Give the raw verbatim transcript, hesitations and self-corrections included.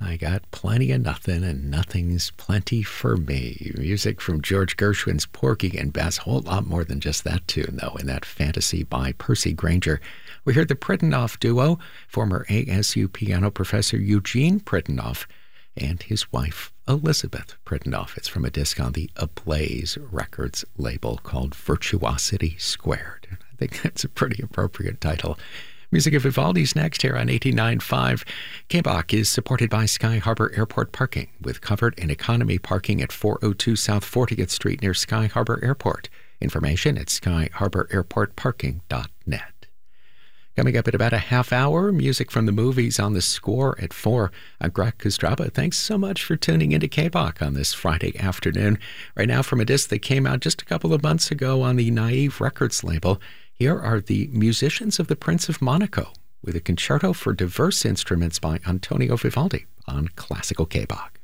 I got plenty of nothing, and nothing's plenty for me. Music from George Gershwin's Porgy and Bess. A whole lot more than just that tune, though, in that Fantasy by Percy Grainger. We heard the Pridenoff duo, former A S U piano professor Eugene Pridenoff and his wife, Elizabeth Pridenoff. It's from a disc on the Ablaze Records label called Virtuosity Squared. I think that's a pretty appropriate title. Music of Vivaldi's next here on eighty-nine point five. K B O C is supported by Sky Harbor Airport Parking, with covered and economy parking at four oh two South fortieth Street near Sky Harbor Airport. Information at sky harbor airport parking dot net. Coming up at about a half hour, music from the movies on the score at four. I'm Greg Kostraba. Thanks so much for tuning into K B O C on this Friday afternoon. Right now, from a disc that came out just a couple of months ago on the Naive Records label, here are the Musicians of the Prince of Monaco with a concerto for diverse instruments by Antonio Vivaldi on Classical K B O C.